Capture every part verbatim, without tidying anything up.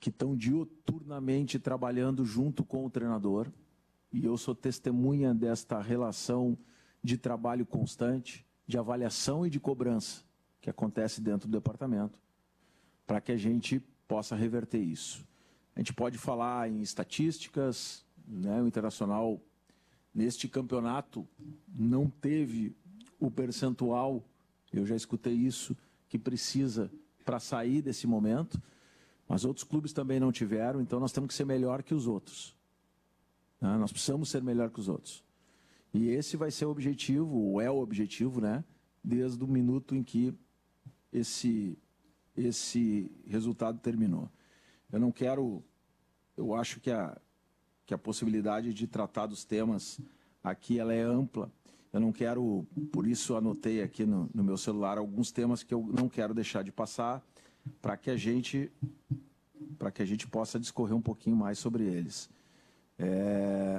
que estão diuturnamente trabalhando junto com o treinador, e eu sou testemunha desta relação de trabalho constante, de avaliação e de cobrança que acontece dentro do departamento, para que a gente possa reverter isso. A gente pode falar em estatísticas, né? O Internacional, neste campeonato, não teve o percentual, eu já escutei isso, que precisa para sair desse momento, mas outros clubes também não tiveram, então nós temos que ser melhor que os outros. Né? Nós precisamos ser melhor que os outros. E esse vai ser o objetivo, ou é o objetivo, né? Desde o minuto em que esse, esse resultado terminou. Eu não quero, eu acho que a, que a possibilidade de tratar dos temas aqui ela é ampla. Eu não quero, por isso anotei aqui no, no meu celular alguns temas que eu não quero deixar de passar, para que a gente para que a gente possa discorrer um pouquinho mais sobre eles. É...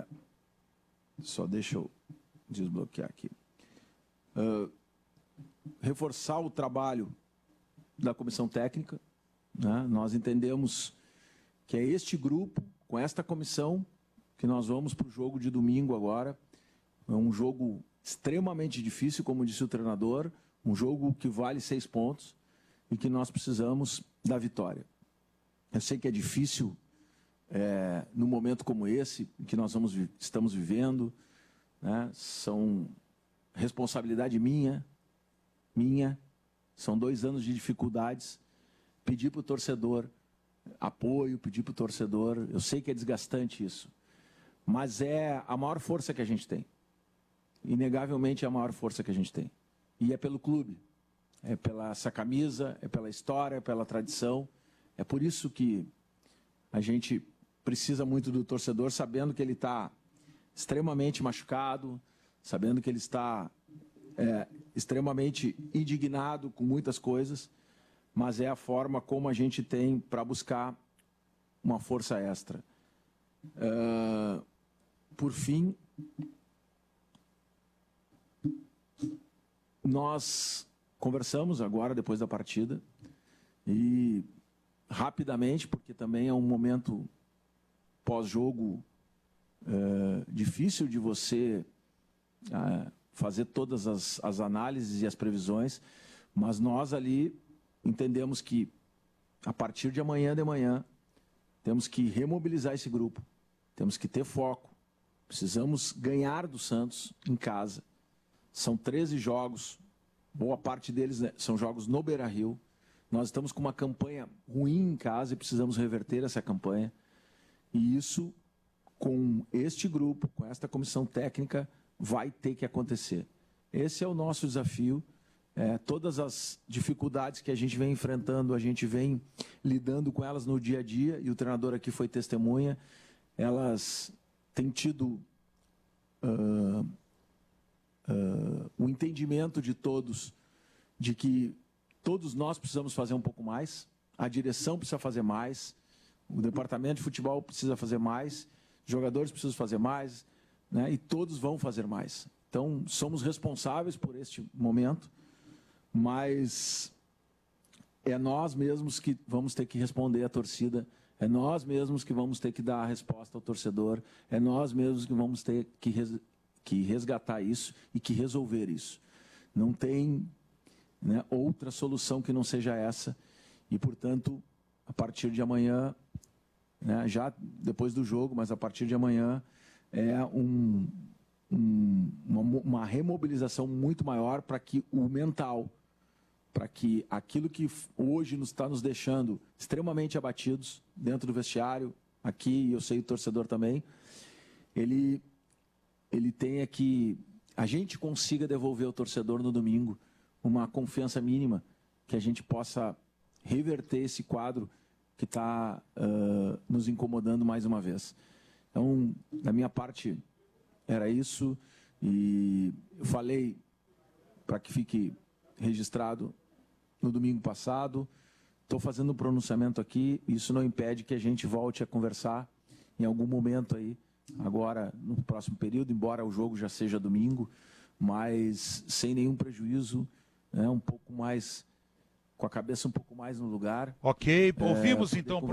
Só deixa eu desbloquear aqui. Uh, reforçar o trabalho da comissão técnica, né? Nós entendemos que é este grupo, com esta comissão, que nós vamos para o jogo de domingo agora. É um jogo extremamente difícil, como disse o treinador, um jogo que vale seis pontos e que nós precisamos da vitória. Eu sei que é difícil, é, num momento como esse, que nós vamos, estamos vivendo, né? São responsabilidade minha, minha, são dois anos de dificuldades, pedir para o torcedor apoio, pedir para o torcedor, eu sei que é desgastante isso, mas é a maior força que a gente tem, inegavelmente é a maior força que a gente tem, e é pelo clube, é pela essa camisa, é pela história, é pela tradição, é por isso que a gente precisa muito do torcedor, sabendo que ele está extremamente machucado, sabendo que ele está é, extremamente indignado com muitas coisas, mas é a forma como a gente tem para buscar uma força extra. Uh, por fim, nós conversamos agora, depois da partida, e rapidamente, porque também é um momento pós-jogo uh, difícil de você uh, fazer todas as, as análises e as previsões, mas nós ali entendemos que, a partir de amanhã de manhã, temos que remobilizar esse grupo, temos que ter foco, precisamos ganhar do Santos em casa. São treze jogos, boa parte deles, né, são jogos no Beira-Rio. Nós estamos com uma campanha ruim em casa e precisamos reverter essa campanha. E isso, com este grupo, com esta comissão técnica, vai ter que acontecer. Esse é o nosso desafio. É, todas as dificuldades que a gente vem enfrentando, a gente vem lidando com elas no dia a dia, e o treinador aqui foi testemunha, elas têm tido uh, uh, o entendimento de todos de que todos nós precisamos fazer um pouco mais, a direção precisa fazer mais, o departamento de futebol precisa fazer mais, os jogadores precisam fazer mais, né, e todos vão fazer mais. Então, somos responsáveis por este momento, mas é nós mesmos que vamos ter que responder à torcida, é nós mesmos que vamos ter que dar a resposta ao torcedor, é nós mesmos que vamos ter que, res, que resgatar isso e que resolver isso. Não tem, né, outra solução que não seja essa, e, portanto, a partir de amanhã, né, já depois do jogo, mas a partir de amanhã, é um, um, uma, uma remobilização muito maior para que o mental, para que aquilo que hoje nos está nos deixando extremamente abatidos dentro do vestiário, aqui, eu sei o torcedor também, ele, ele tenha que, a gente consiga devolver ao torcedor no domingo uma confiança mínima, que a gente possa reverter esse quadro que está uh, nos incomodando mais uma vez. Então, da minha parte, era isso, e eu falei, para que fique registrado, no domingo passado, estou fazendo um pronunciamento aqui, isso não impede que a gente volte a conversar em algum momento aí, agora no próximo período, embora o jogo já seja domingo, mas sem nenhum prejuízo, né, um pouco mais, com a cabeça um pouco mais no lugar. Ok, ouvimos é, então